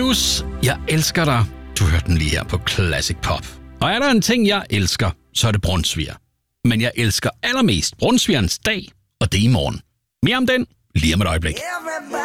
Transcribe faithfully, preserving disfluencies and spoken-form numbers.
News, jeg elsker dig. Du hørte den lige her på Classic Pop. Og er der en ting, jeg elsker, så er det brunsviger. Men jeg elsker allermest brunsvigerens dag, og det er i morgen. Mere om den lige om et øjeblik.